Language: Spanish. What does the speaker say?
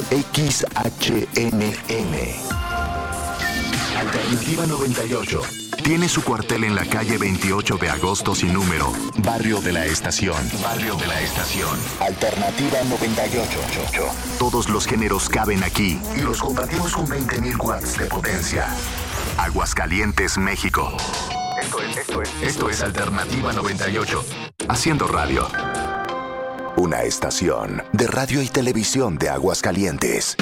XHNN. Alternativa 98. Tiene su cuartel en la calle 28 de agosto sin número, Barrio de la Estación. Barrio de la Estación. Alternativa 98. Todos los géneros caben aquí y los compartimos con 20.000 watts de potencia. Aguascalientes, México. Esto es Alternativa 98. Haciendo radio. Una estación de radio y televisión de Aguascalientes.